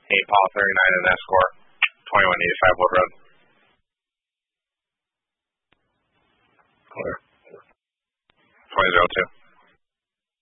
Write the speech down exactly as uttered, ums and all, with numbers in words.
eight Paul thirty-nine and Escort, twenty-one eighty-five Wood Road. Clear. twenty oh two.